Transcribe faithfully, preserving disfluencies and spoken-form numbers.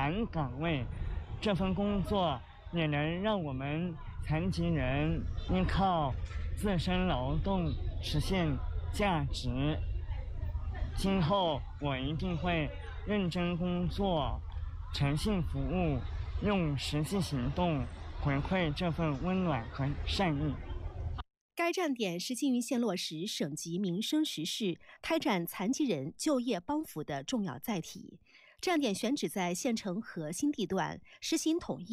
难岗位。这份工作也能让我们残疾人依靠自身劳动实现价值。今后我一定会认真工作，诚信服务，用实际行动回馈这份温暖和善意。 该站点是缙云县落实省级民生实事、开展残疾人就业帮扶的重要载体。站点选址在县城核心地段，实行统一